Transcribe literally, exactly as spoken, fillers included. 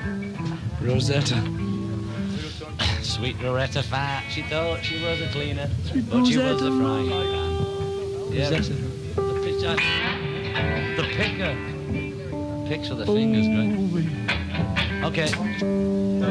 Rosetta. Sweet Loretta Fat. She thought she was a cleaner, Sweet but she was Rosetta. a frying pan. Yeah, Rosetta. the pitcher. The picker. Picks with the fingers, great. Okay.